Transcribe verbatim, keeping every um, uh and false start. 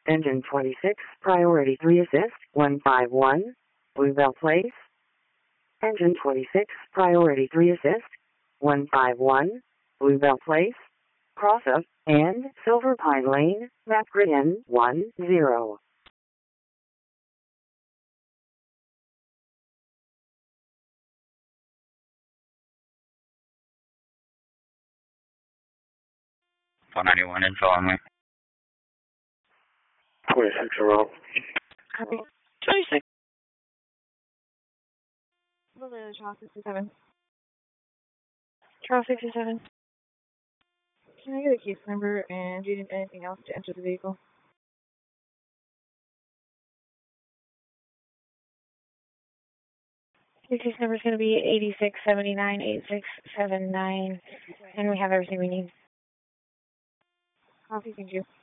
Engine twenty-six, priority three assist, one five one, Bluebell Place. Engine twenty-six, priority three assist, one five one, Bluebell Place, Crossup, and Silver Pine Lane, map grid N one zero. four ninety-one info on me. twenty-six around. Copy. twenty-six. Charles sixty-seven. Charles sixty-seven. Can I get a case number and do you need anything else to enter the vehicle? Your case number is going to be eighty-six seventy-nine eighty-six seventy-nine, and we have everything we need. Copy, thank you.